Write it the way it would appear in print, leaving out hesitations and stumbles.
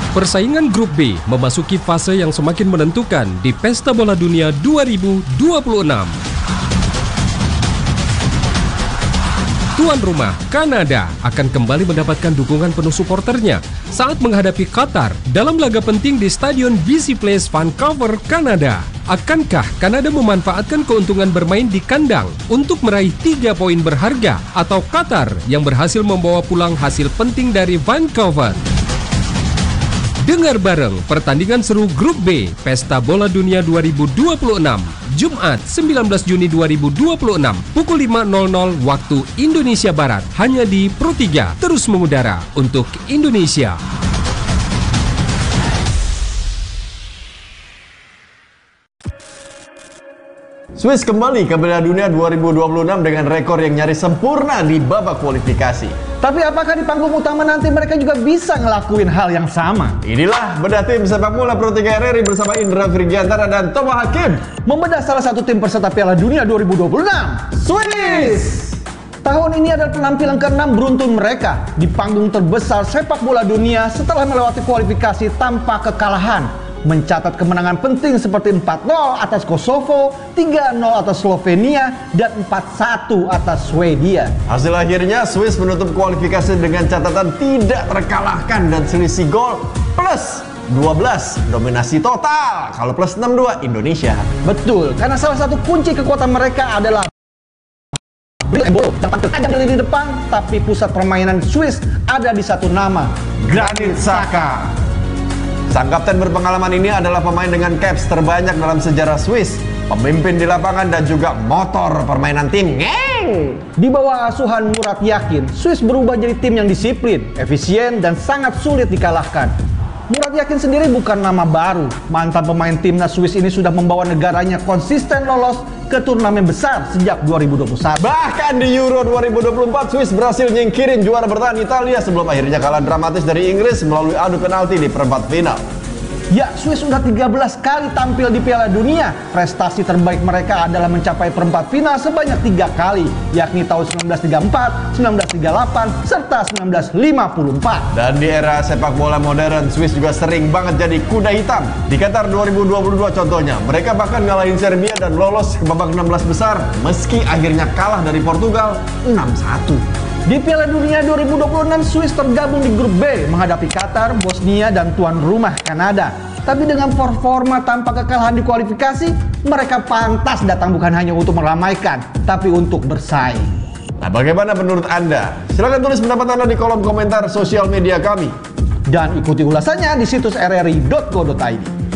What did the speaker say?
Persaingan Grup B memasuki fase yang semakin menentukan di Pesta Bola Dunia 2026. Tuan rumah Kanada akan kembali mendapatkan dukungan penuh suporternya saat menghadapi Qatar dalam laga penting di Stadion BC Place, Vancouver, Kanada. Akankah Kanada memanfaatkan keuntungan bermain di kandang untuk meraih 3 poin berharga, atau Qatar yang berhasil membawa pulang hasil penting dari Vancouver? Dengar bareng pertandingan seru Grup B Pesta Bola Dunia 2026, Jumat 19 Juni 2026, pukul 5.00 waktu Indonesia Barat, hanya di Pro3, terus mengudara untuk Indonesia. Swiss kembali ke Piala Dunia 2026 dengan rekor yang nyaris sempurna di babak kualifikasi. Tapi apakah di panggung utama nanti mereka juga bisa ngelakuin hal yang sama? Inilah bedah tim sepak bola Pro3 RRI bersama Indra Frigiantara dan Toma Hakim Membedah salah satu tim peserta Piala Dunia 2026, Swiss! Tahun ini adalah penampilan ke-6 beruntun mereka di panggung terbesar sepak bola dunia setelah melewati kualifikasi tanpa kekalahan. Mencatat kemenangan penting seperti 4-0 atas Kosovo, 3-0 atas Slovenia, dan 4-1 atas Swedia. Hasil akhirnya Swiss menutup kualifikasi dengan catatan tidak terkalahkan dan selisih gol plus 12, dominasi total. Kalau plus 6-2 Indonesia. Betul, karena salah satu kunci kekuatan mereka adalah ada di depan, tapi pusat permainan Swiss ada di satu nama, Granit Xhaka. Sang kapten berpengalaman ini adalah pemain dengan caps terbanyak dalam sejarah Swiss, pemimpin di lapangan dan juga motor permainan tim. Di bawah asuhan Murat Yakin, Swiss berubah jadi tim yang disiplin, efisien, dan sangat sulit dikalahkan. Murat Yakin sendiri bukan nama baru. Mantan pemain timnas Swiss ini sudah membawa negaranya konsisten lolos ke turnamen besar sejak 2021. Bahkan di Euro 2024, Swiss berhasil nyingkirin juara bertahan Italia sebelum akhirnya kalah dramatis dari Inggris melalui adu penalti di perempat final. Ya, Swiss sudah 13 kali tampil di Piala Dunia. Prestasi terbaik mereka adalah mencapai perempat final sebanyak 3 kali, yakni tahun 1934, 1938, serta 1954. Dan di era sepak bola modern, Swiss juga sering banget jadi kuda hitam. Di Qatar 2022 contohnya, mereka bahkan ngalahin Serbia dan lolos ke babak 16 besar, meski akhirnya kalah dari Portugal 6-1. Di Piala Dunia 2026, Swiss tergabung di grup B menghadapi Qatar, Bosnia, dan tuan rumah Kanada. Tapi dengan performa tanpa kekalahan di kualifikasi, mereka pantas datang bukan hanya untuk meramaikan, tapi untuk bersaing. Nah, bagaimana menurut Anda? Silahkan tulis pendapat Anda di kolom komentar sosial media kami. Dan ikuti ulasannya di situs rri.co.id.